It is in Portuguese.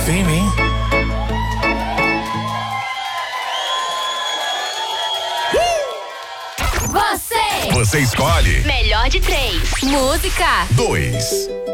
Vem em mim. Você escolhe. Melhor de 3. Música 2.